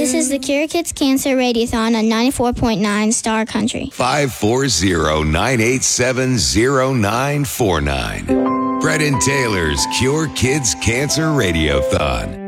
This is the Cure Kids Cancer Radiothon on 94.9 Star Country. 540-987-0949. Brendan Taylor's Cure Kids Cancer Radiothon.